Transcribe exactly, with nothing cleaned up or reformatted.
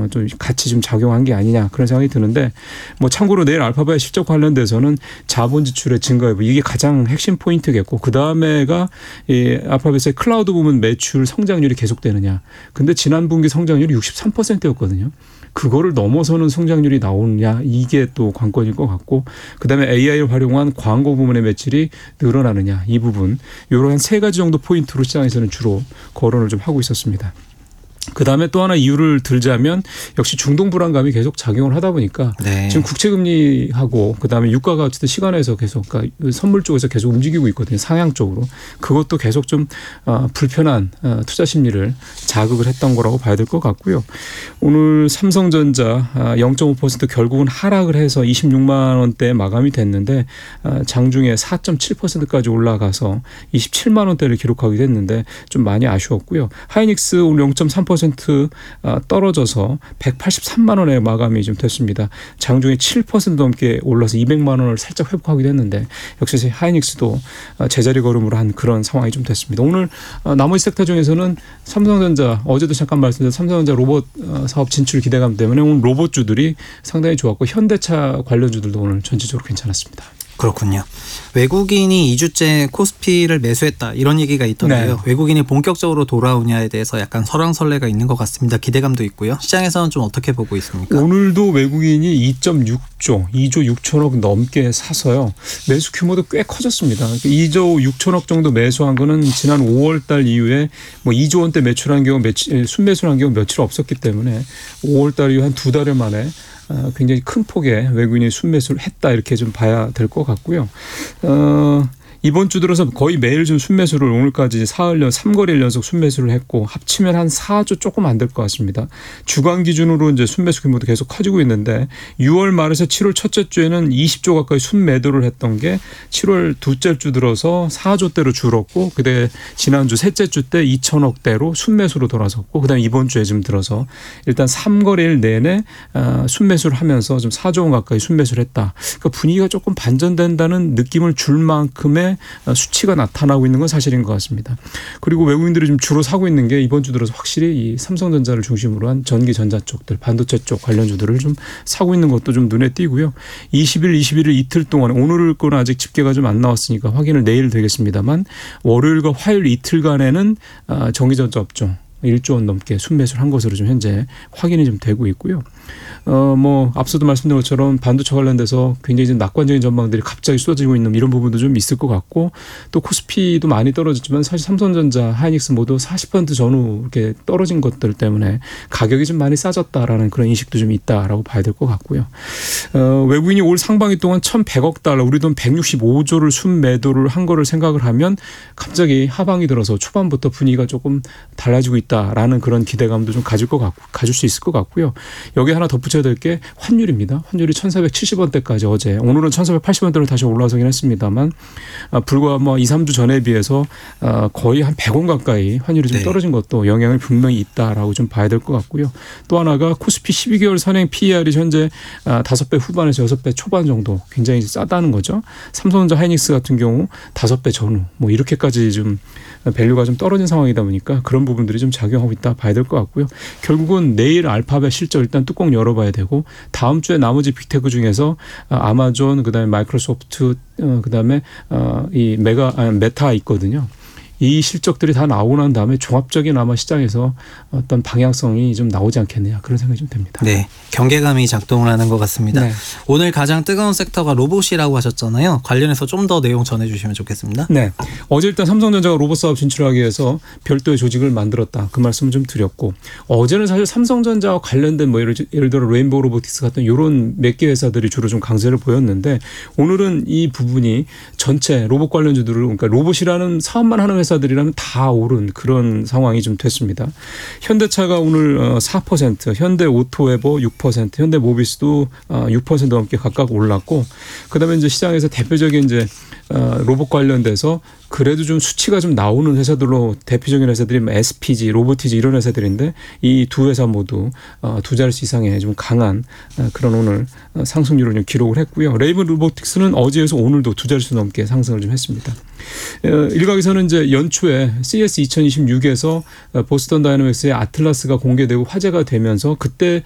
좀 같이 좀 작용한 게 아니냐 그런 생각이 드는데 뭐 참고로 내일 알파벳 실적 관련돼서는 자본 지출의 증가 여부 이게 가장 핵심 포인트겠고 그 다음에가 이 알파벳의 클라우드 부문 매출 성장률이 계속되느냐. 근데 지난 분기 성장률이 육십삼 퍼센트였거든요. 그거를 넘어서는 성장률이 나오느냐 이게 또 관건일 것 같고 그다음에 에이아이를 활용한 광고 부문의 매출이 늘어나느냐 이 부분 이런 세 가지 정도 포인트로 시장에서는 주로 거론을 좀 하고 있었습니다. 그다음에 또 하나 이유를 들자면 역시 중동 불안감이 계속 작용을 하다 보니까 네. 지금 국채금리하고 그다음에 유가가 어쨌든 시간에서 계속 그러니까 선물 쪽에서 계속 움직이고 있거든요. 상향 쪽으로. 그것도 계속 좀 불편한 투자 심리를 자극을 했던 거라고 봐야 될 것 같고요. 오늘 삼성전자 영 점 오 퍼센트 결국은 하락을 해서 이십육만 원대에 마감이 됐는데 장중에 사 점 칠 퍼센트까지 올라가서 이십칠만 원대를 기록하기도 했는데 좀 많이 아쉬웠고요. 하이닉스 오늘 영 점 삼 퍼센트 떨어져서 백팔십삼만 원에 마감이 좀 됐습니다. 장중에 칠 퍼센트 넘게 올라서 이백만 원을 살짝 회복하기도 했는데 역시 하이닉스도 제자리 걸음으로 한 그런 상황이 좀 됐습니다. 오늘 나머지 섹터 중에서는 삼성전자 어제도 잠깐 말씀드린 삼성전자 로봇 사업 진출 기대감 때문에 오늘 로봇주들이 상당히 좋았고 현대차 관련주들도 오늘 전체적으로 괜찮았습니다. 그렇군요. 외국인이 이 주째 코스피를 매수했다 이런 얘기가 있던데요. 네. 외국인이 본격적으로 돌아오냐에 대해서 약간 설왕설래가 있는 것 같습니다. 기대감도 있고요. 시장에서는 좀 어떻게 보고 있습니까? 오늘도 외국인이 이 점 육 조, 이 조 육천억 넘게 사서요. 매수 규모도 꽤 커졌습니다. 이 조 육천억 정도 매수한 거는 지난 오월 달 이후에 뭐 이 조 원대 매출한 경우 며칠, 순매수한 경우 며칠 없었기 때문에 오월 달 이후 한 두 달 만에 굉장히 큰 폭의 외국인이 순매수를 했다 이렇게 좀 봐야 될 것 같고요. 어, 이번 주 들어서 거의 매일 좀 순매수를 오늘까지 사흘 연 삼 거래일 연속 순매수를 했고 합치면 한 사 조 조금 안 될 것 같습니다. 주간 기준으로 이제 순매수 규모도 계속 커지고 있는데 유월 말에서 칠월 첫째 주에는 이십 조 가까이 순매도를 했던 게 칠월 둘째 주 들어서 사 조대로 줄었고 그때 지난주 셋째 주 때 이천억대로 순매수로 돌아섰고 그다음에 이번 주에 지금 들어서 일단 삼 거래일 내내 순매수를 하면서 좀 사 조 원 가까이 순매수를 했다. 그러니까 분위기가 조금 반전된다는 느낌을 줄 만큼의 수치가 나타나고 있는 건 사실인 것 같습니다. 그리고 외국인들이 좀 주로 사고 있는 게 이번 주 들어서 확실히 이 삼성전자를 중심으로 한 전기 전자 쪽들, 반도체 쪽 관련주들을 좀 사고 있는 것도 좀 눈에 띄고요. 이십 일, 이십일 일 이틀 동안 오늘 거는 아직 집계가 좀 안 나왔으니까 확인을 내일 되겠습니다만 월요일과 화요일 이틀간에는 전기전자 업종 일 조 원 넘게 순매수를 한 것으로 좀 현재 확인이 좀 되고 있고요. 어, 뭐 앞서도 말씀드린 것처럼 반도체 관련돼서 굉장히 좀 낙관적인 전망들이 갑자기 쏟아지고 있는 이런 부분도 좀 있을 것 같고 또 코스피도 많이 떨어졌지만 사실 삼성전자, 하이닉스 모두 사십 퍼센트 전후 이렇게 떨어진 것들 때문에 가격이 좀 많이 싸졌다라는 그런 인식도 좀 있다라고 봐야 될 것 같고요. 어, 외국인이 올 상반기 동안 천백억 달러, 우리 돈 백육십오 조를 순매도를 한 거를 생각을 하면 갑자기 하반기 들어서 초반부터 분위기가 조금 달라지고 있다라는 그런 기대감도 좀 가질 것 같고 가질 수 있을 것 같고요. 여기 하나 덧붙여야 될 게 환율입니다. 환율이 천사백칠십 원대까지 어제 오늘은 천사백팔십 원대로 다시 올라서긴 했습니다만 불과 뭐 이, 삼 주 전에 비해서 거의 한 백 원 가까이 환율이 좀 떨어진 것도 영향을 분명히 있다라고 좀 봐야 될 것 같고요. 또 하나가 코스피 십이 개월 선행 피이알이 현재 다섯 배 후반에서 여섯 배 초반 정도 굉장히 싸다는 거죠. 삼성전자 하이닉스 같은 경우 다섯 배 전후 뭐 이렇게까지 좀 밸류가 좀 떨어진 상황이다 보니까 그런 부분들이 좀 작용하고 있다 봐야 될 것 같고요. 결국은 내일 알파벳 실적 일단 뚜껑 열어봐야 되고 다음 주에 나머지 빅테크 중에서 아마존 그다음에 마이크로소프트 그다음에 이 메가 아니, 메타 있거든요. 이 실적들이 다 나오고 난 다음에 종합적인 아마 시장에서 어떤 방향성이 좀 나오지 않겠느냐 그런 생각이 좀 듭니다. 네, 경계감이 작동을 하는 것 같습니다. 네. 오늘 가장 뜨거운 섹터가 로봇이라고 하셨잖아요. 관련해서 좀 더 내용 전해주시면 좋겠습니다. 네, 어제 일단 삼성전자가 로봇 사업 진출하기 위해서 별도의 조직을 만들었다. 그 말씀을 좀 드렸고 어제는 사실 삼성전자와 관련된 뭐 예를, 예를 들어 레인보우 로보틱스 같은 이런 몇 개 회사들이 주로 좀 강세를 보였는데 오늘은 이 부분이 전체 로봇 관련주들을 그러니까 로봇이라는 사업만 하는 회사 회사들이라면 다 오른 그런 상황이 좀 됐습니다. 현대차가 오늘 사 퍼센트, 현대오토웨버 육 퍼센트, 현대모비스도 육 퍼센트 넘게 각각 올랐고, 그다음에 이제 시장에서 대표적인 이제 로봇 관련돼서 그래도 좀 수치가 좀 나오는 회사들로 대표적인 회사들이 에스피지, 로보티지 이런 회사들인데 이 두 회사 모두 두 자릿수 이상의 좀 강한 그런 오늘 상승률을 좀 기록을 했고요. 레이븐 로보틱스는 어제에서 오늘도 두 자릿수 넘게 상승을 좀 했습니다. 일각에서는 이제 연초에 씨이에스 이천이십육에서 보스턴 다이너믹스의 아틀라스가 공개되고 화제가 되면서 그때